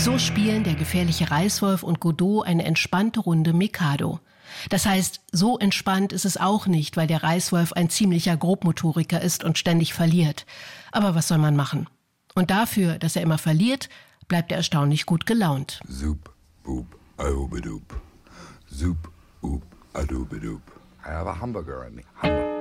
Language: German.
So spielen der gefährliche Reißwolf und Godot eine entspannte Runde Mikado. Das heißt, so entspannt ist es auch nicht, weil der Reißwolf ein ziemlicher Grobmotoriker ist und ständig verliert. Aber was soll man machen? Und dafür, dass er immer verliert, bleibt er erstaunlich gut gelaunt. Zoop, boop, adobedoop. Zoop, oop, adobedoop. I have a hamburger in me.